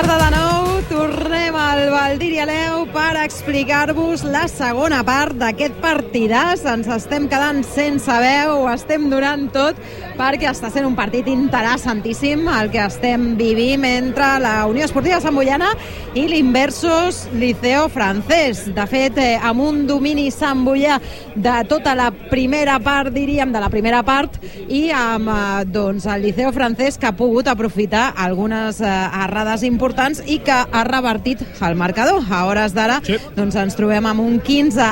De nou, tornem al Baldiri Aleu per explicar-vos la segona part d'aquest partidàs. Ens estem quedant sense veu, estem donant tot perquè està sent un partit interessantíssim el que estem vivint entre la Unió Esportiva Santboiana i l'Inversos Liceo Francés. De fet, amb un domini santboià de tota la primera part, diríem, de la primera part, i amb el Liceo Francés que ha pogut aprofitar algunes errades importants i que ha revertit el marcador. A hores d'ara ens trobem amb un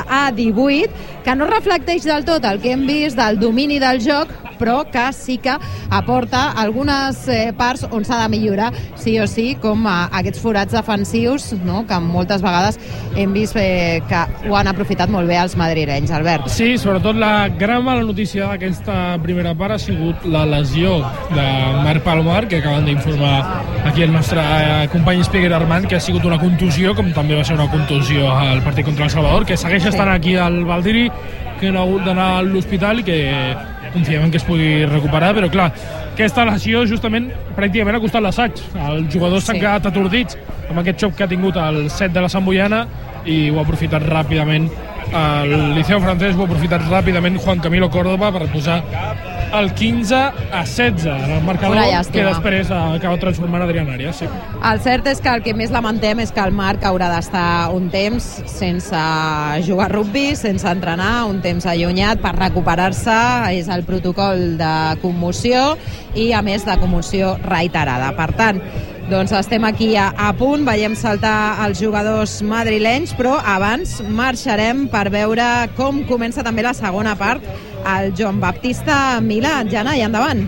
15-18 que no reflecteix del tot el que hem vist del domini del joc, però que sí que aporta algunes parts on s'ha de millorar sí o sí, com aquests forats defensius, no? Que moltes vegades hem vist que ho han aprofitat molt bé els madrilenys. Albert. Sí, sobretot la gran mala notícia d'aquesta primera part ha sigut la lesió de Marc Palomar, que acaben d'informar aquí el nostre company Espiguer Armand, que ha sigut una contusió, com també va ser una contusió al partit contra el Salvador, que segueix estant aquí al Baldiri, que no ha hagut d'anar a l'hospital i que confiem en que es pugui recuperar, però clar, aquesta lesió justament pràcticament ha costat l'assaig. Els jugadors s'han quedat atordits amb aquest xoc que ha tingut el set de la Santboiana i ho ha aprofitat ràpidament el Liceo Francés, ho ha aprofitat ràpidament Juan Camilo Córdoba per posar el 15-16 en el marcador, que després acaba transformant Adrián Arias. Sí. El cert és que el que més lamentem és que el Marc haurà d'estar un temps sense jugar a rugbi, sense entrenar, un temps allunyat per recuperar-se. És el protocol de commoció i a més de commoció reiterada. Per tant, estem aquí a punt, veiem saltar els jugadors madrilenys, però abans marxarem per veure com comença també la segona part al Joan Baptista Milà. Janai, endavant.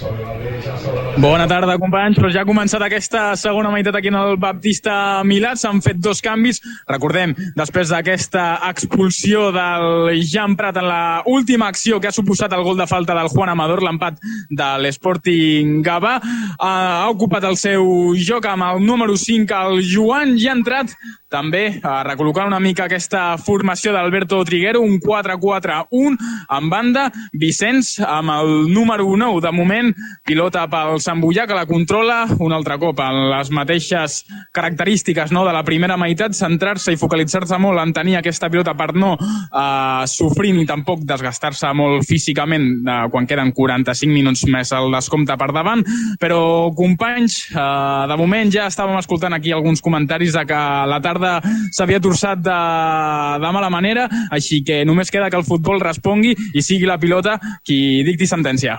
Bona tarda, companys, però ja ha començat aquesta segona meitat aquí en el Baptista Milà. S'han fet dos canvis, recordem, després d'aquesta expulsió del Jean Prat en l'última acció que ha suposat el gol de falta del Juan Amador, l'empat de l'Sporting Gavà. Ha ocupat el seu joc amb el número 5, el Joan, i ha entrat també a recol·locar una mica aquesta formació d'Alberto Triguero, un 4-4-1 en banda. Vicenç amb el número 9, de moment, pilota pel Santboià, que la controla un altre cop en les mateixes característiques, no?, de la primera meitat, centrar-se i focalitzar-se molt en tenir aquesta pilota per no sofrir ni tampoc desgastar-se molt físicament quan queden 45 minuts més al descompte per davant. Però, companys, de moment ja estàvem escoltant aquí alguns comentaris de que la tarda s'havia torçat de mala manera, així que només queda que el futbol respongui i sigui la pilota qui dicti sentència.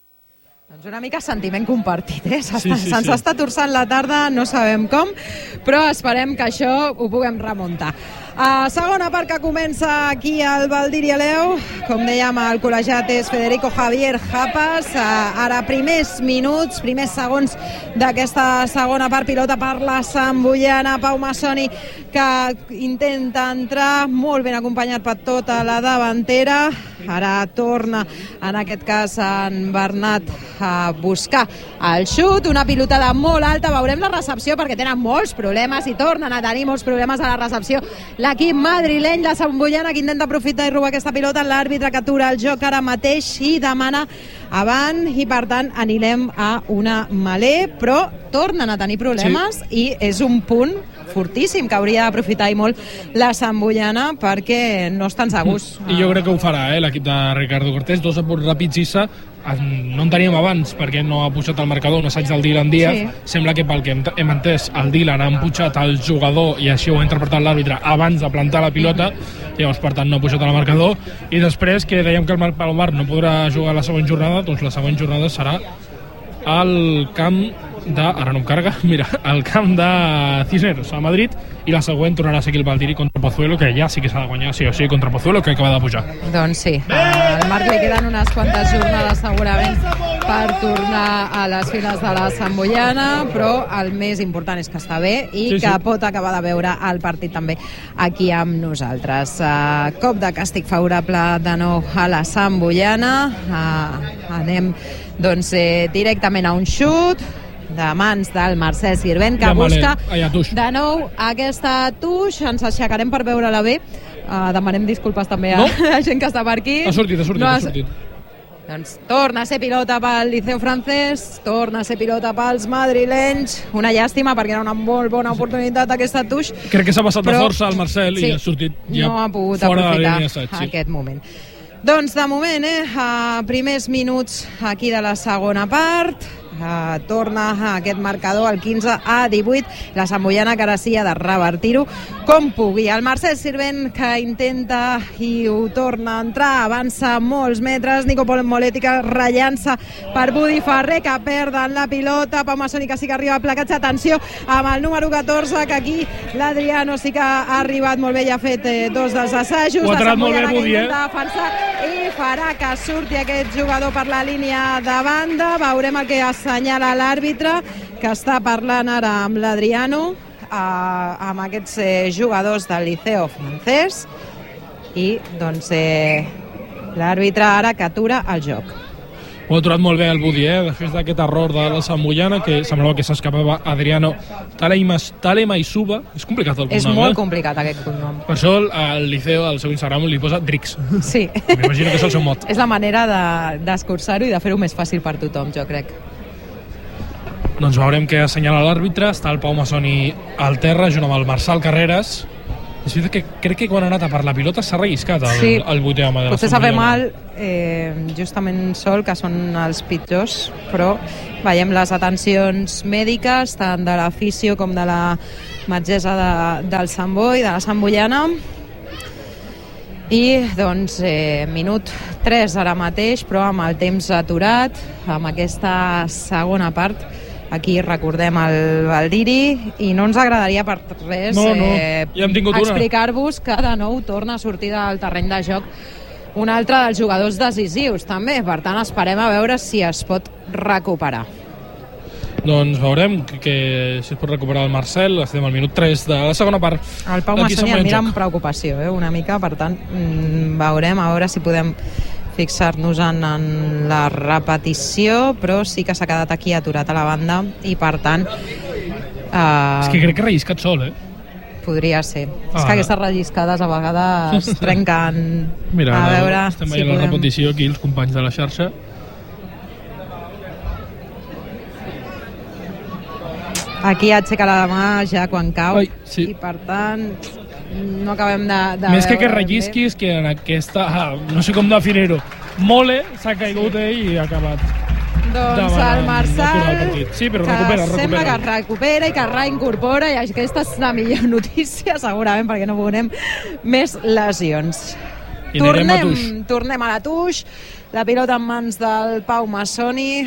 Una mica sentiment compartit, eh? Se'ns està torçant la tarda, no sabem com, però esperem que això ho puguem remuntar. Segona part que comença aquí al Baldiri Aleu. Com dèiem, el col·legiat és Federico Javier Japas. Ara primers minuts, primers segons d'aquesta segona part, pilota per la Santboiana. Pau Massoni, que intenta entrar molt ben acompanyat per tota la davantera. Ara torna, en aquest cas, en Bernat a buscar el xut. Una pilotada molt alta. Veurem la recepció perquè tenen molts problemes i tornen a tenir molts problemes a la recepció. L'equip madrileny, la Santboiana, que intenta aprofitar i robar aquesta pilota. L'àrbitre que atura el joc ara mateix i demana avant, i per tant anirem a una melé, però tornen a tenir problemes i és un punt fortíssim que hauria d'aprofitar i molt la Santboiana perquè no estan segurs. I jo crec que ho farà, l'equip de Ricardo Cortés. Dos apunts ràpids, Issa. No en teníem abans perquè no ha pujat el marcador un assaig del Dylan Díaz. Sembla que pel que hem entès el Dylan ha pujat el jugador i així ho ha interpretat l'àrbitre abans de plantar la pilota, llavors per tant no ha pujat el marcador. I després que dèiem que el Marc Palomar no podrà jugar la següent jornada, doncs la següent jornada serà al camp de... Ara no em carga, mira, al camp de Cisneros, a Madrid, i la següent tornarà a ser aquí el Baldiri contra Pozuelo, que ja sí que s'ha de guanyar, sí o sí, contra Pozuelo, que acaba de pujar. Doncs sí, al Marc li queden unes quantes jornades segurament per tornar a les files de la Santboiana, però el més important és que està bé i que pot acabar de veure el partit també aquí amb nosaltres. Cop de càstig favorable de nou a la Santboiana. Anem doncs directament a un xut de mans del Mercè Sirvent, que busca de nou aquesta tuix. Ens aixecarem per veure-la bé. Demanem disculpes també a la gent que està per aquí. Ha sortit. Doncs torna a ser pilota pel Liceu francès, torna a ser pilota pels madrilenys. Una llàstima perquè era una molt bona oportunitat aquesta touche. Crec que s'ha passat de força al Marcel i ha sortit ja no ha pogut fora de la aprofitar línia d'assaig. aquest moment. Doncs de moment, a primers minuts aquí de la segona part, torna aquest marcador al 15-18, la Santboiana que ara sí ha de revertir-ho com pugui. El Marcel Sirvent que intenta i ho torna a entrar, avança molts metres, Nico Moletti que rellança per Budi Ferrer que perden la pilota, Pau Massoni que sí que arriba a placatge, atenció amb el número 14 que aquí l'Adriano sí que ha arribat molt bé i ha fet dos dels assajos, la Santboiana que intenta defensar i farà que surti aquest jugador per la línia de banda, veurem el que assenyala l'àrbitre que està parlant ara amb l'Adriano amb aquests jugadors del Liceo francès i doncs l'àrbitre ara que atura el joc. Ho ha aturat molt bé el Budi, després d'aquest error de la Santboiana que semblava que s'escapava Adriano Talema i Suba. És complicat el cognom. És molt complicat aquest cognom. Per això el Liceo al seu Instagram li posa Drix. Sí. M'imagino que és el seu mot. És la manera d'escurçar-ho i de fer-ho més fàcil per tothom, jo crec. Doncs veurem què assenyala l'àrbitre. Està el Pau Massoni al terra junt amb el Marçal Carreras. És veritat que crec que quan ha anat a per la pilota s'ha relliscat el vuitè home de la potser s'ha fet mal justament sol, que són els pitjors, però veiem les atencions mèdiques tant de l'afició com de la metgessa del Sant Boi, de la Santboiana. I doncs minut 3 ara mateix, però amb el temps aturat, amb aquesta segona part. Aquí recordem el Valdiri i no ens agradaria per res ja explicar-vos que de nou torna a sortir del terreny de joc un altre dels jugadors decisius també, per tant esperem a veure si es pot recuperar. Doncs veurem que si es pot recuperar el Marcel. Estem al minut 3 de la segona part. El Pau Massoni em mira amb preocupació una mica, per tant veurem a veure si podem fixar-nos en la repetició, però sí que s'ha quedat aquí aturat a la banda i per tant és que crec que ha relliscat sol, podria ser. És que aquestes relliscades a vegades trenquen. Mira, a veure estem veient la repetició aquí, els companys de la xarxa. Aquí aixeca la mà ja quan cau. Ai, sí. I per tant no acabem de més que rellisquis, que en aquesta no sé com definir-ho, mole s'ha caigut ell i ha acabat. Doncs el Marçal sí, però sembla que recupera i que reincorpora, i aquesta és la millor notícia segurament, perquè no veurem més lesions. Tornem a la touche, la pilota en mans del Pau Massoni,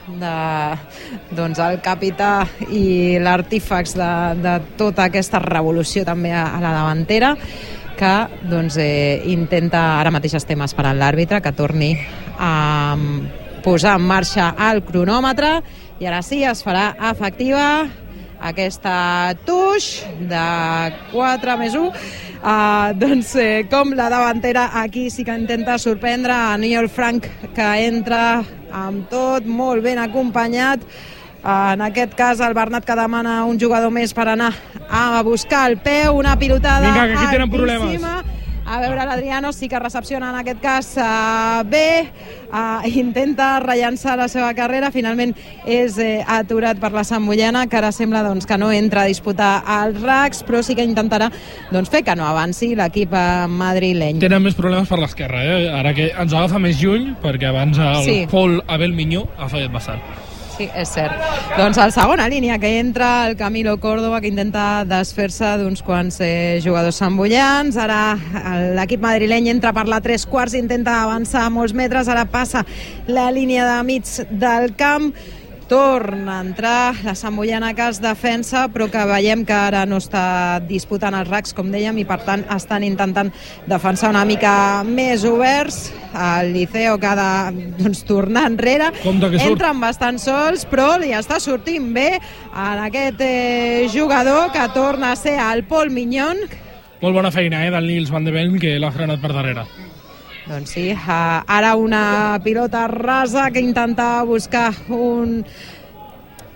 doncs el capità i l'artífex de tota aquesta revolució també a la davantera, que doncs intenta, ara mateix estem esperant l'àrbitre que torni a posar en marxa el cronòmetre i ara sí es farà efectiva aquesta touche de 4+1. Doncs com la davantera aquí sí que intenta sorprendre a Niol Frank, que entra amb tot, molt ben acompanyat. En aquest cas el Bernat, que demana un jugador més per anar a buscar el peu, una pilotada altíssima. A veure, l'Adriano sí que recepciona en aquest cas bé, intenta rellançar la seva carrera, finalment és aturat per la Santboiana, que ara sembla doncs, que no entra a disputar els racks, però sí que intentarà fer que no avanci l'equip madrileny. Tenen més problemes per l'esquerra, ara que ens agafa més lluny, perquè abans el Paul Abel Miñó ha fallat bastant. Sí, és cert. Doncs el segona línia que entra el Camilo Córdoba, que intenta desfer-se d'uns quants jugadors santboians. Ara l'equip madrileny entra per la 3/4, intenta avançar molts metres, ara passa la línia de mig del camp, torna a entrar la Santboiana, que es defensa, però que veiem que ara no està disputant els racks, com dèiem, i per tant estan intentant defensar una mica més oberts. El Liceo que ha de tornar enrere, entren bastant sols, però li està sortint bé en aquest jugador, que torna a ser el Paul Mignon. Molt bona feina del Nils Van de Ven, que l'ha frenat per darrere. Doncs sí, ara una pilota rasa que intenta buscar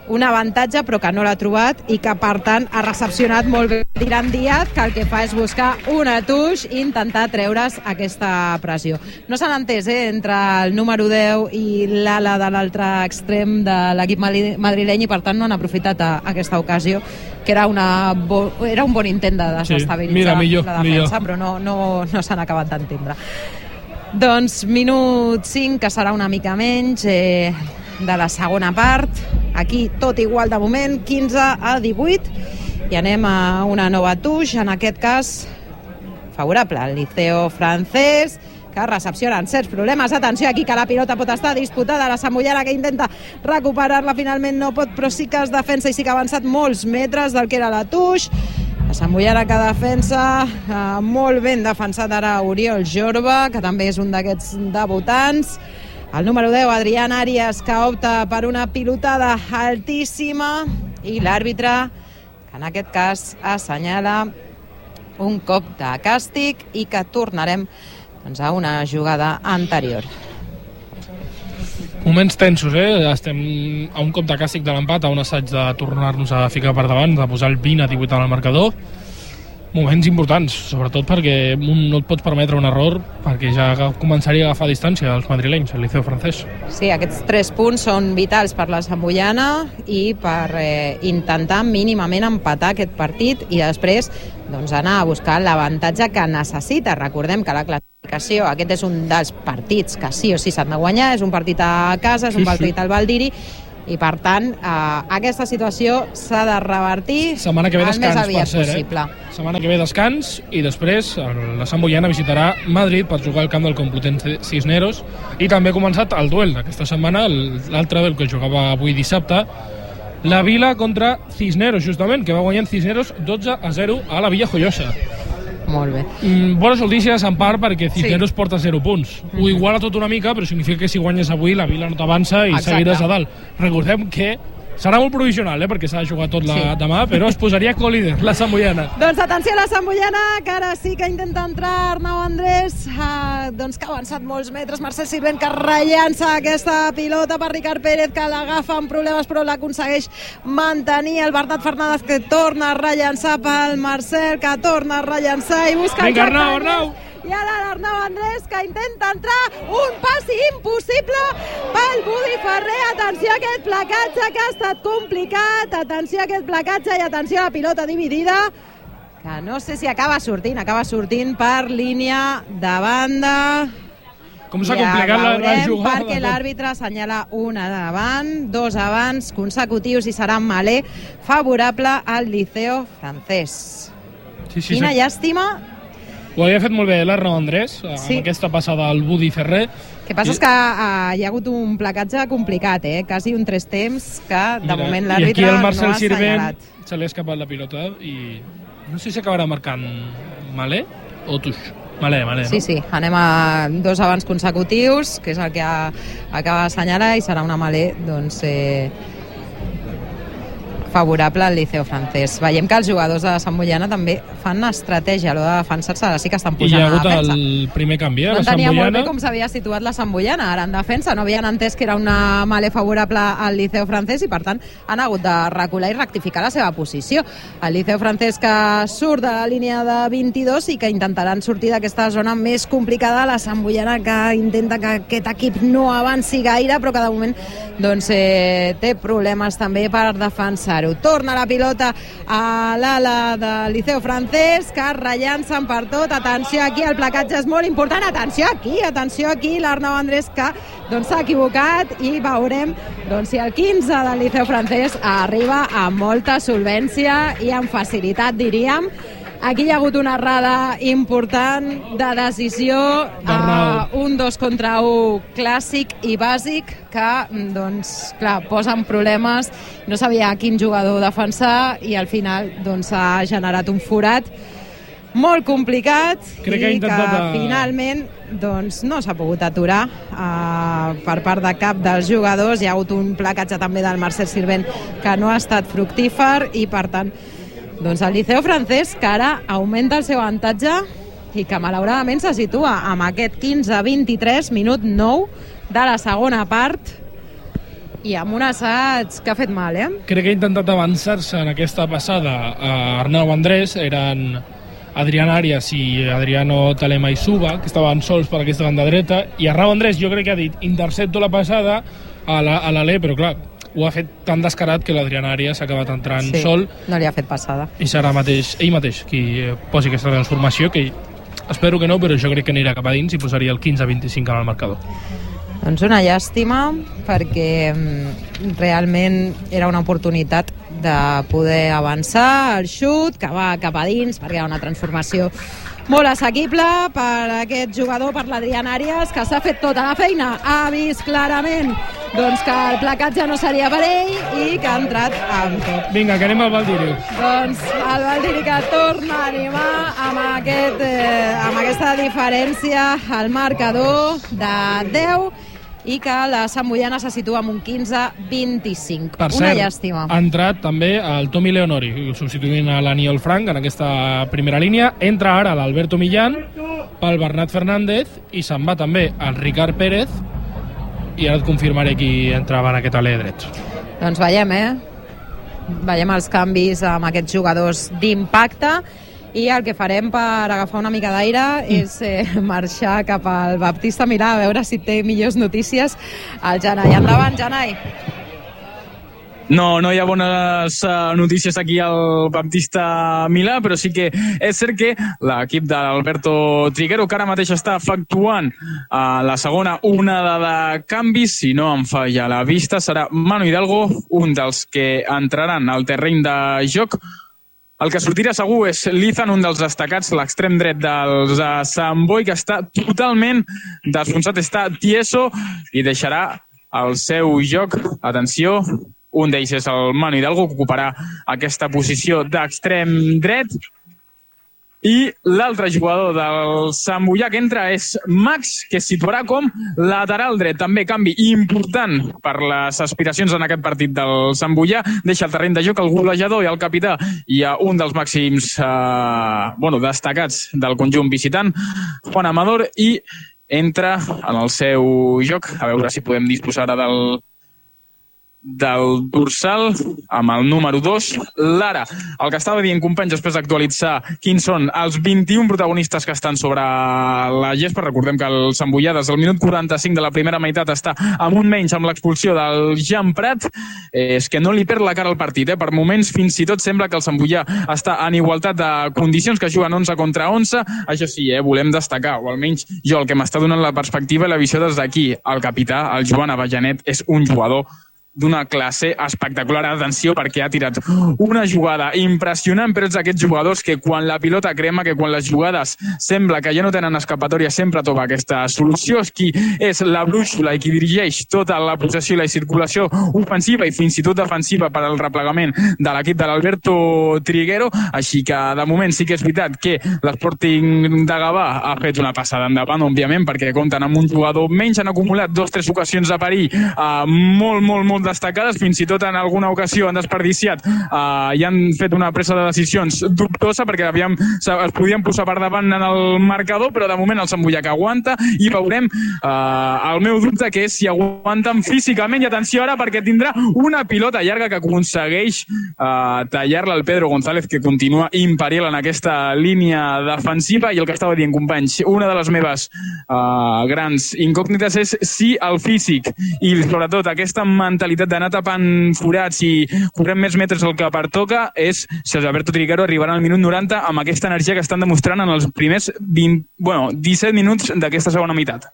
un avantatge però que no l'ha trobat i que per tant ha recepcionat molt bé Diran Díaz, que el que fa és buscar una touche i intentar treure's aquesta pressió. No s'han entès entre el número 10 i l'ala de l'altre extrem de l'equip madrileny i per tant no han aprofitat aquesta ocasió, que era un bon intent de desestabilitzar la defensa, però no s'han acabat d'entendre. Doncs minut 5, que serà una mica menys de la segona part. Aquí tot igual de moment, 15-18, i anem a una nova touche, en aquest cas favorable al Liceo francès, que recepciona en certs problemes. Atenció aquí, que la pilota pot estar disputada, la Sambullana que intenta recuperar-la, finalment no pot, però sí que es defensa i sí que ha avançat molts metres del que era la touche. La Sambullana que defensa, molt ben defensat ara Oriol Jorba, que també és un d'aquests debutants. El número 10, Adrián Arias, que opta per una pilotada altíssima, i l'àrbitre, que en aquest cas assenyala un cop de càstig i que tornarem a una jugada anterior. Moments tensos, estem a un cop de càstig de l'empat, a un assaig de tornar-nos a ficar per davant, de posar el 20-18 al marcador. Moments importants, sobretot perquè no et pots permetre un error, perquè ja començaria a agafar distància als madrilenys, el Liceu francès. Sí, aquests 3 punts són vitals per la Sambullana i per intentar mínimament empatar aquest partit i després anar a buscar l'avantatge que necessita. Recordem que la classificació, aquest és un dels partits que sí o sí s'han de guanyar, és un partit a casa, és un partit al Valdiri, i per tant aquesta situació s'ha de revertir el més aviat possible. Setmana que ve descans i després la Sambullana visitarà Madrid per jugar al camp del Complutense Cisneros, i també ha començat el duel d'aquesta setmana, l'altre duel que jugava avui dissabte, la Vila contra Cisneros, justament, que va guanyant Cisneros 12-0 a la Villa Joiosa. Molt bé. Bones notícies en part perquè Cisneros porta 0 punts. Ho iguala tot una mica, però significa que si guanyes avui la Vila no t'avança i seguiràs a dalt. Recordem que serà molt provisional, perquè s'ha de jugar tot demà, però es posaria co-líder la Sambullana. Doncs atenció a la Sambullana, que ara sí que intenta entrar Arnau Andrés, que ha avançat molts metres. Marcel Sirvent, que rellança aquesta pilota per Ricard Pérez, que l'agafa amb problemes però l'aconsegueix mantenir. El Bernat Fernández, que torna a rellançar pel Marcel, que torna a rellançar i busca el joc. Arnau! I ara l'Arnau Andrés, que intenta entrar, un passi impossible pel Budi Ferrer. Atenció a aquest placatge, que ha estat complicat, atenció a aquest placatge i atenció a la pilota dividida, que no sé si acaba sortint per línia de banda. Com s'ha complicat la jugada? Perquè l'àrbitre assenyala una davant, 2 avants consecutius i serà Malé favorable al Liceo francès. Quina llàstima. Ho havia fet molt bé l'Arnau Andrés, amb aquesta passada al Budi Ferrer. El que passa és que hi ha hagut un placatge complicat, quasi un 3 temps, que de moment l'àrbitre no ha assenyalat. I aquí el Marcel Sirvent se li ha escapat la pilota i no sé si acabarà marcant Malé o Tuix. Malé, no? Sí, anem a 2 avants consecutius, que és el que acaba d'assenyalar, i serà una Malé, favorable al Liceo francès. Veiem que els jugadors de la Sambullana també fan estratègia a l'hora de defensar-se, ara sí que estan posant a la defensa. I hi ha hagut el primer canvi, la Sambullana. No tenia molt bé com s'havia situat la Sambullana, ara en defensa, no havien entès que era una Malé favorable al Liceo francès i per tant han hagut de recular i rectificar la seva posició. El Liceo francès, que surt de la línia de 22 i que intentaran sortir d'aquesta zona més complicada, la Sambullana, que intenta que aquest equip no avanci gaire, però que de moment té problemes també per defensar. Torna la pilota a l'ala del Liceo francès, que rellançen per tot. Atenció aquí, el placatge és molt important. Atenció aquí, l'Arnau Andrés, que s'ha equivocat, i veurem si el 15 del Liceo francès arriba amb molta solvència i amb facilitat, diríem. Aquí hi ha hagut una errada important de decisió, un 2 contra 1 clàssic i bàsic, que posa en problemes. No sabia quin jugador defensar i al final ha generat un forat molt complicat i que finalment no s'ha pogut aturar per part de cap dels jugadors. Hi ha hagut un placatge també del Marcel Sirvent que no ha estat fructífer i per tant el Liceo francès, que ara augmenta el seu avantatge i que malauradament se situa amb aquest 15-23, minut 9 de la segona part. I amb un assaig que ha fet mal, Crec que ha intentat avançar-se en aquesta passada a Arnau Andrés, eren Adrián Arias i Adriano Talema i Suba, que estaven sols per aquesta banda dreta, i Arnau Andrés jo crec que ha dit intercepto la passada a l'Ale, però clar, ho ha fet tan descarat que l'Adrián Arias ha acabat entrant sol. No li ha fet passada. I serà ell mateix qui posi aquesta transformació, que espero que no, però jo crec que anirà cap a dins i posaria el 15-25 en el marcador. Doncs una llàstima, perquè realment era una oportunitat de poder avançar el xut, que va cap a dins, perquè era una transformació molt assequible per aquest jugador, per l'Adrián Arias, que s'ha fet tota la feina, ha vist clarament doncs, que el placat ja no seria per ell i que ha entrat amb tot. Vinga, que anem al Valdiri. Doncs el Valdiri que torna a animar amb aquesta diferència al marcador de 10 i que la Santboiana se situa amb un 15-25. Per cert, una llàstima. Ha entrat també el Tomi Leonori, substituint a l'Aniol Frank en aquesta primera línia. Entra ara l'Alberto Millán pel Bernat Fernández i se'n va també el Ricard Pérez, i ara et confirmaré qui entrava en aquest alè dret. Doncs veiem, veiem els canvis amb aquests jugadors d'impacte, i el que farem per agafar una mica d'aire és marxar cap al Baptista Milà a veure si té millors notícies el Janai. Endavant, Janai. No hi ha bones notícies aquí al Baptista Milà, però sí que és cert que l'equip d'Alberto Triguero, que ara mateix està efectuant la segona onada de canvis, si no em falla la vista, serà Manu Hidalgo, un dels que entraran al terreny de joc. El que sortirà segur és Lizan, un dels destacats, l'extrem dret dels Sant Boi, que està totalment desfonsat, està tieso i deixarà el seu joc. Atenció, un d'ells és el Manu Hidalgo, que ocuparà aquesta posició d'extrem dret. I l'altre jugador del Sant Boià que entra és Max, que es situarà com lateral dret. També canvi important per les aspiracions en aquest partit del Sant Boià. Deixa el terreny de joc el golejador i el capità i un dels màxims destacats del conjunt visitant, Juan Amador, i entra en el seu joc. A veure si podem disposar ara del dorsal amb el número 2, Lara. El que estava dient, companys, després d'actualitzar quins són els 21 protagonistes que estan sobre la gespa. Recordem que el Sant Boià des del minut 45 de la primera meitat està amb un menys amb l'expulsió del Jan Prat. És que no li perd la cara al partit. Per moments fins i tot sembla que el Sant Boià està en igualtat de condicions, que juguen 11 contra 11. Això sí, volem destacar, o almenys jo, el que m'està donant la perspectiva i la visió des d'aquí. El capità, el Joan Avellanet, és un jugador d'una classe espectacular. Atenció, perquè ha tirat una jugada impressionant, però ets d'aquests jugadors que quan la pilota crema, que quan les jugades sembla que ja no tenen escapatòria, sempre troba aquesta solució. És qui és la brúixola i qui dirigeix tota la possessió i la circulació ofensiva i fins i tot defensiva per al replegament de l'equip de l'Alberto Triguero. Així que de moment sí que és veritat que l'Sporting de Gavà ha fet una passada endavant, òbviament, perquè compten amb un jugador menys. Han acumulat 2-3 ocasions de perill molt destacades, fins i tot en alguna ocasió han desperdiciat i han fet una presa de decisions dubtosa, perquè es podien posar per davant en el marcador, però de moment el Sant Boià que aguanta, i veurem el meu dubte, que és si aguanten físicament. I atenció ara, perquè tindrà una pilota llarga que aconsegueix tallar-la el Pedro González, que continua imperial en aquesta línia defensiva. I el que estava dient, companys, una de les meves grans incògnites és si el físic i sobretot aquesta mentalitat d'anar tapant forats i corrent més metres el que pertoca és si el Alberto Triguero arribarà al minut 90 amb aquesta energia que estan demostrant en els primers 17 minuts d'aquesta segona meitat.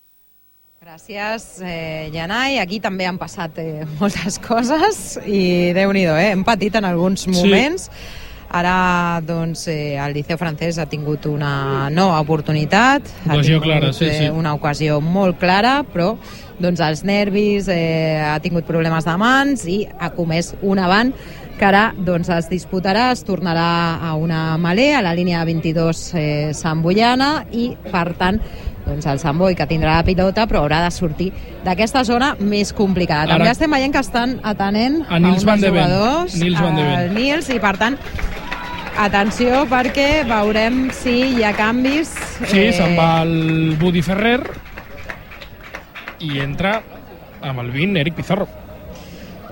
Gràcies, Janai. Aquí també han passat moltes coses i Déu-n'hi-do, hem patit en alguns moments. Sí. Ara, doncs, el Liceu francès ha tingut una nova oportunitat. Ocasió clara, sí. Una ocasió molt clara, però doncs els nervis, ha tingut problemes de mans i ha comès un avant que ara doncs, es disputarà, es tornarà a una melé, a la línia 22 santboiana, i per tant doncs el Sant Boi, que tindrà la pilota, però haurà de sortir d'aquesta zona més complicada. També estem veient que estan atenent a uns jugadors, el Nils, i per tant atenció, perquè veurem si hi ha canvis. Sí, se'n va el Budi Ferrer i entra amb el 20 Eric Pizarro.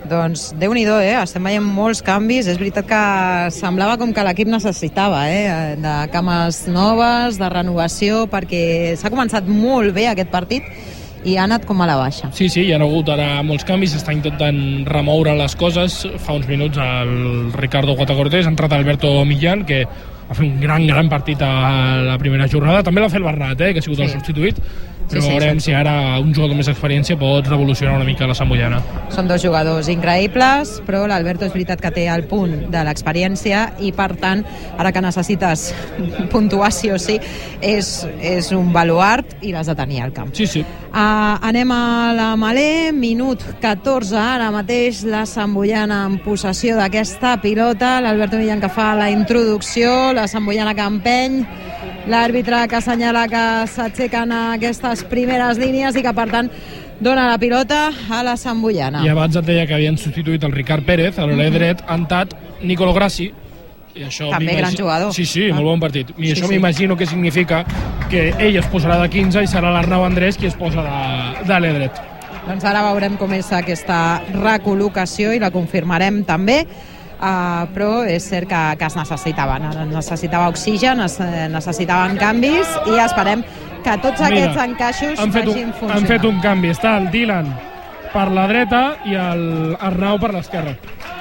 Doncs Déu-n'hi-do, estem veient molts canvis. És veritat que semblava com que l'equip necessitava de cames noves, de renovació, perquè s'ha començat molt bé aquest partit i ha anat com a la baixa. Sí, hi ha hagut ara molts canvis, està intentant remoure les coses. Fa uns minuts el Ricardo Guatacortés, ha entrat Alberto Millán, que va fer un gran partit a la primera jornada. També l'ha fet el Bernat, que ha sigut el substituït, però veurem si ara un jugador més d'experiència pot revolucionar una mica la Samboiana. Són dos jugadors increïbles, però l'Alberto és veritat que té el punt de l'experiència i, per tant, ara que necessites puntuar sí o sí, és un baluart i l'has de tenir al camp. Sí. Anem a la Malé, minut 14, ara mateix la Samboiana en possessió d'aquesta pilota, l'Alberto Millán que fa la introducció, la Samboiana que empeny, l'àrbitre que assenyala que s'aixequen aquestes primeres línies i que, per tant, dona la pilota a la Samboiana. I abans et deia que havien substituït el Ricard Pérez, a l'Ole dret, ha entrat Nicolo Grassi. I això també gran jugador. Sí, molt bon partit. I això m'imagino que significa que ell es posarà de 15 i serà l'Arnau Andrés qui es posa de l'Edret. Doncs ara veurem com és aquesta recol·locació i la confirmarem també. Però és cert que es necessitava oxigen, es necessitaven canvis i esperem que tots aquests encaixos vagin funcionant. Han fet un canvi, està el Dylan per la dreta i l'Arnau per l'esquerra.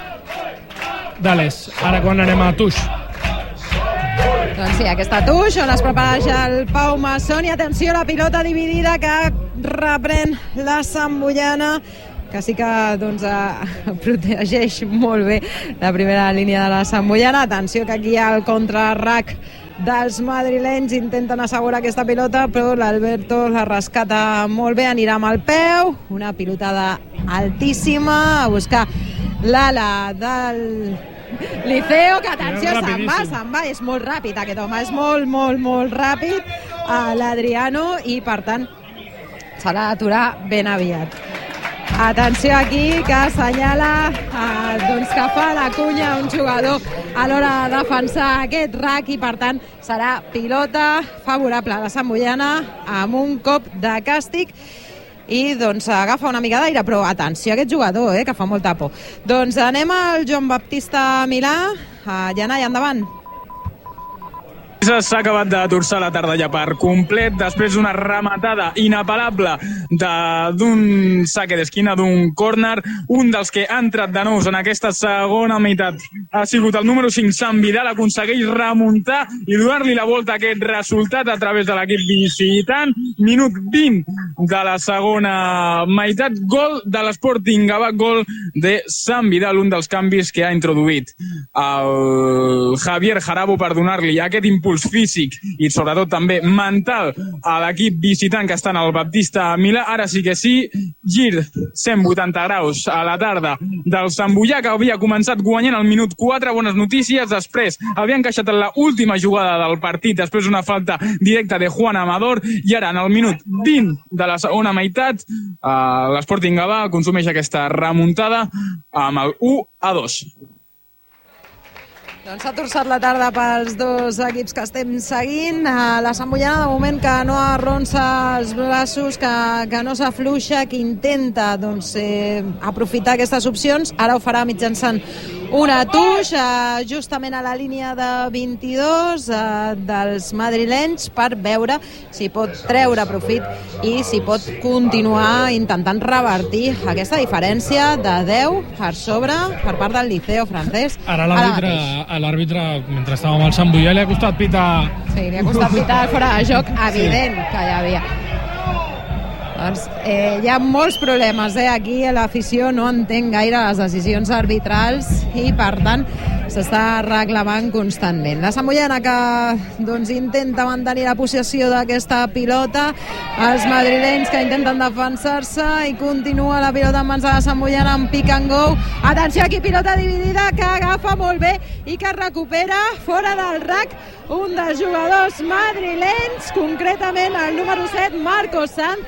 Dales, ara quan anem a Tuix. Doncs sí, aquesta Tuix on es prepara ja el Pau Masson i atenció, la pilota dividida que reprèn la Samboiana, que sí que protegeix molt bé la primera línia de la Samboiana. Atenció que aquí hi ha el contrarrac dels madrilenys, intenten assegurar aquesta pilota, però l'Alberto la rescata molt bé, anirà amb el peu, una pilotada altíssima a buscar l'ala del Liceo, que atenció, se'n va, és molt ràpid aquest home, és molt ràpid l'Adriano i per tant s'ha d'aturar ben aviat. Atenció aquí que assenyala que fa la cunya un jugador a l'hora de defensar aquest rack i per tant serà pilota favorable a la Samboiana amb un cop de càstig i agafa una mica d'aire, però atenció a aquest jugador que fa molta por. Doncs anem al Joan Baptista Milà. Janai, endavant. S'ha acabat de torçar la tarda ja per complet després d'una rematada inapel·lable d'un saque d'esquina, d'un córner. Un dels que ha entrat de nous en aquesta segona meitat ha sigut el número 5, Sant Vidal, aconsegueix remuntar i donar-li la volta a aquest resultat a través de l'equip visitant. Minut 20 de la segona meitat, gol de l'Sporting Gavà, gol de Sant Vidal, un dels canvis que ha introduït el Javier Jarabo per donar-li aquest impuls físic i sobretot també mental a l'equip visitant que està en el Baptista Milà. Ara sí que sí, gir 180 graus a la tarda del Samboià, que havia començat guanyant al minut 4. Bones notícies, després havia encaixat en l'última jugada del partit després d'una falta directa de Juan Amador i ara en el minut 20 de la segona meitat l'Sporting Gavà consumeix aquesta remuntada amb el 1-2. Doncs s'ha torçat la tarda pels dos equips que estem seguint. La Samboiana, de moment, que no arronsa els braços, que no s'afluixa, que intenta aprofitar aquestes opcions. Ara ho farà mitjançant una Tuix, justament a la línia de 22 dels madrilenys, per veure si pot treure profit i si pot continuar intentant revertir aquesta diferència de 10 per sobre per part del Liceo francès. Ara l'àrbitre, mentre estava amb el Samboià, li ha costat pitar... Sí, li ha costat pitar fora de joc, evident que hi havia. Doncs hi ha molts problemes, aquí l'afició no entén gaire les decisions arbitrals i per tant s'està reclamant constantment. La Samboiana que intenta mantenir la possessió d'aquesta pilota, els madrilenys que intenten defensar-se i continua la pilota en mans de la Samboiana amb pick and go. Atenció aquí, pilota dividida que agafa molt bé i que recupera fora del rack un dels jugadors madrilenys, concretament el número 7, Marcos Sanz, que ha estat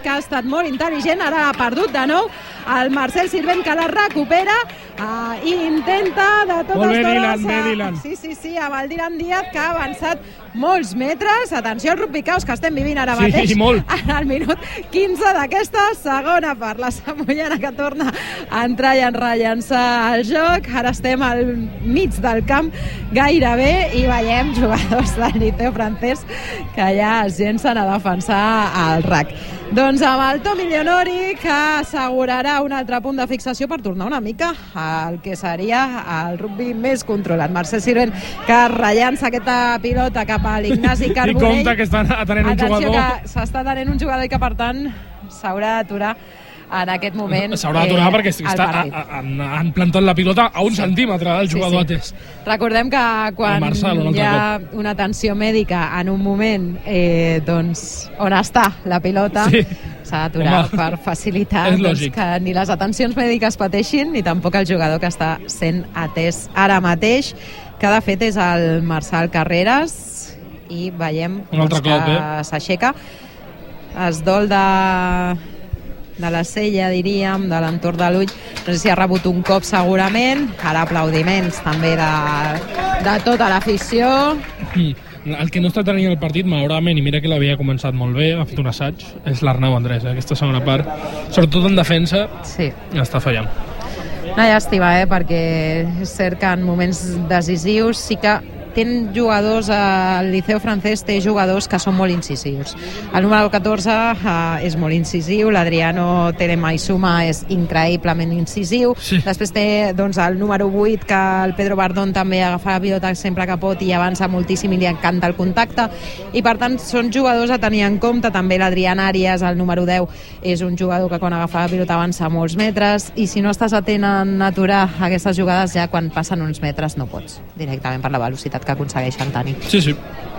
molt intel·ligent, ara ha perdut de nou el Marcel Sirvent, que la recupera i intenta de totes Dylan. Sí, amb el Dylan Díaz, que ha avançat molts metres. Atenció al rugby-caos que estem vivint ara mateix. Sí, molt. En el minut 15 d'aquesta segona part. La Samoyana que torna a entrar i a rellançar el joc. Ara estem al mig del camp gairebé i veiem jugadors del Liceu francès que ja es llencen a defensar el RAC. Doncs amb el Tomi Leonori, que assegurarà un altre punt de fixació per tornar una mica al que seria el rugby més controlat. Marcel Sirvent, que rellança aquesta pilota cap a l'Ignasi Carbonell. I compte que està atenent un jugador. Atenció, que s'està atenent un jugador i que, per tant, s'haurà d'aturar en aquest moment. S'haurà d'aturar perquè han plantat la pilota a un centímetre del jugador atès. Recordem que quan hi ha una atenció mèdica en un moment doncs on està la pilota, s'ha d'aturar per facilitar que ni les atencions mèdiques pateixin ni tampoc el jugador que està sent atès ara mateix, que de fet és el Marçal Carreras, i veiem que s'aixeca. Es dol de la cella, diríem, de l'entorn de l'ull. No sé si ha rebut un cop segurament. Ara aplaudiments també de tota l'afició. El que no està tenint el partit, malauradament, i mira que l'havia començat molt bé, ha fet un assaig, és l'Arnau Andrés, aquesta segona part, sobretot en defensa, està fallant. Una llàstima, perquè és cert que en moments decisius sí que tenen jugadors, el Liceu francès té jugadors que són molt incisius. El número 14 és molt incisiu, l'Adriano Telemaisuma és increïblement incisiu. Després té el número 8, que el Pedro Bardón també agafa la pilota sempre que pot i avança moltíssim i li encanta el contacte. I per tant són jugadors a tenir en compte. També l'Adrián Arias, el número 10, és un jugador que quan agafa la pilota avança molts metres, i si no estàs atent a aturar aquestes jugades, ja quan passen uns metres no pots, directament per la velocitat que aconsegueixen tenir. Sí.